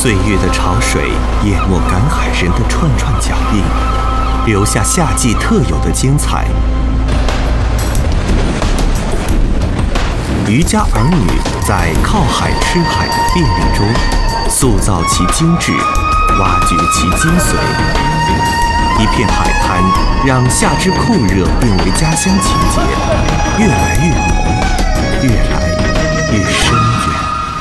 岁月的潮水淹没赶海人的串串脚印，留下夏季特有的精彩。渔家儿女在靠海吃海的便利中，塑造其精致，挖掘其精髓。一片海滩，让夏之酷热变为家乡情节，越来越浓，越来越深远。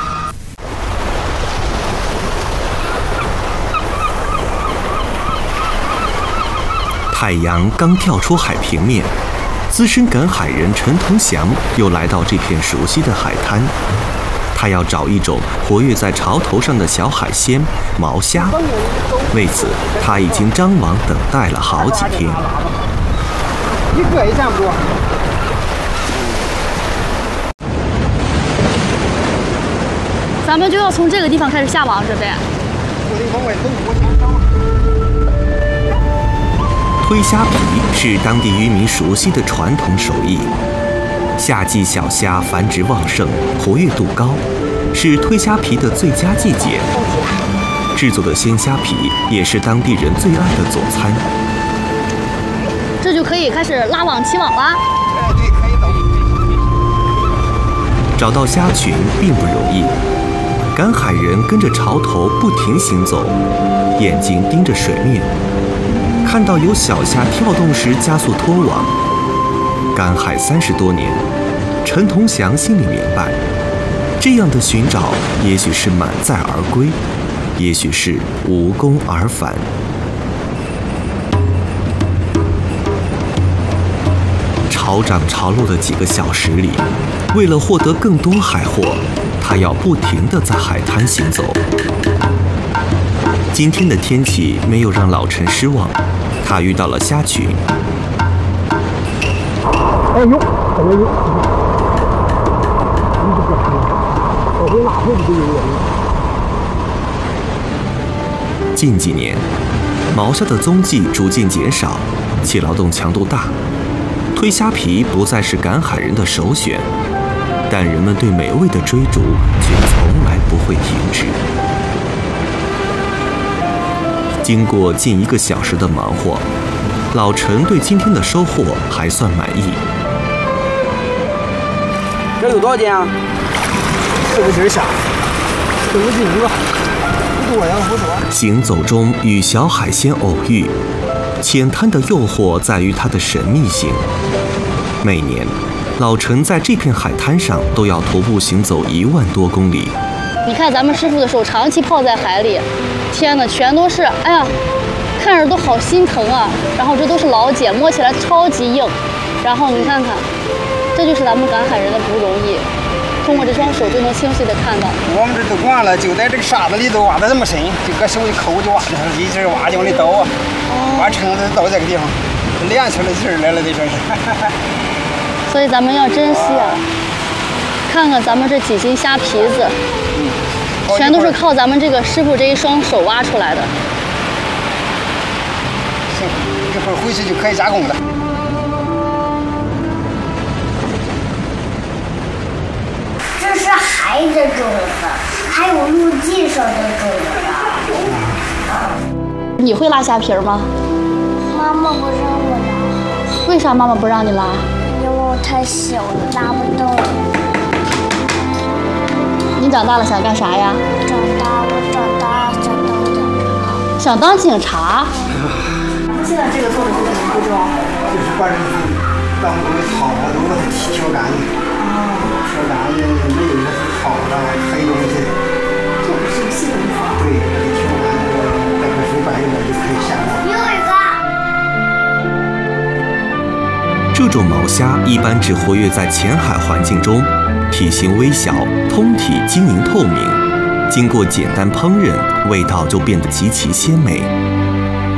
太阳刚跳出海平面，资深赶海人陈同祥又来到这片熟悉的海滩。他要找一种活跃在潮头上的小海鲜毛虾，为此他已经张网等待了好几天。 一个也见不着。 咱们就要从这个地方开始下网，这边。 推虾皮是当地渔民熟悉的传统手艺。夏季小虾繁殖旺盛，活跃度高，是推虾皮的最佳季节。制作的鲜虾皮也是当地人最爱的佐餐。 这就可以开始拉网起网啦。 对，可以走。 找到虾群并不容易，赶海人跟着潮头不停行走，眼睛盯着水面，看到有小虾跳动时加速拖网。赶海30多年，陈同祥心里明白，这样的寻找也许是满载而归，也许是无功而返。潮涨潮落的几个小时里，为了获得更多海货，他要不停地在海滩行走。今天的天气没有让老陈失望，他遇到了虾群。 哎呦，怎么有？你这个我回哪会不有人？ 近几年，毛虾的踪迹逐渐减少，其劳动强度大，推虾皮不再是赶海人的首选，但人们对美味的追逐却从来不会停止。经过近1个小时的忙活，老陈对今天的收获还算满意。 这有多少斤啊？4个斤虾，4个斤吧，不多呀，不多。 行走中与小海鲜偶遇，浅滩的诱惑在于它的神秘性。每年，老陈在这片海滩上都要徒步行走1万多公里。 你看咱们师傅的手长期泡在海里，天哪，全都是，哎呀，看着都好心疼啊。然后这都是老茧，摸起来超级硬。然后你看看，这就是咱们赶海人的不容易，通过这双手就能清晰地看到。 我们这都惯了，就在这个沙子里头挖得这么深，就搁手一抠就挖进去，一直挖就往里倒啊，挖撑着到这个地方，练出来劲儿来了，这说是。 所以咱们要珍惜啊！看看咱们这几斤虾皮子，全都是靠咱们这个师傅这一双手挖出来的。 行，一会儿回去就可以加工了。 这是海的种子，还有陆地上的种子。 你会拉虾皮吗？ 妈妈不让我拉。 为啥妈妈不让你拉？ 因为我太小了，拉不动。 你长大了想干啥呀？ 我长大想当警察。 想当警察？现在这个做的是什么步骤？ 就是把这当中的草啊都把它挑干净。挑干净，没有那是草啊黑东西。 这不是细工夫。 对，把它挑干净，待会水白一点就可以下锅。 又一个。 这种毛虾一般只活跃在浅海环境中，体型微小，通体晶莹透明，经过简单烹饪，味道就变得极其鲜美。